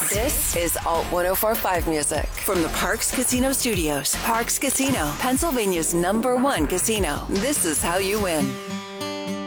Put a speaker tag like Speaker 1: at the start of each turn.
Speaker 1: This is Alt 1045 music from the Parx Casino Studios. Parx Casino, Pennsylvania's #1 casino. This is how you win.